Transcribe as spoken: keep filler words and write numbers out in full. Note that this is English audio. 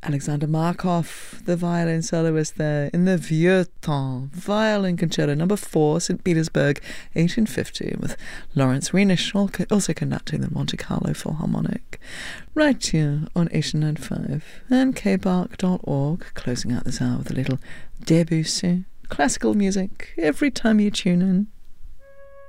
Alexander Markov, the violin soloist there, in the Vieux Temps, Violin Concerto number four, Saint Petersburg, eighteen fifty, with Lawrence Reinisch also conducting the Monte Carlo Philharmonic. Right here on Asian ninety-five and k bark dot org, closing out this hour with a little Debussy, classical music, every time you tune in.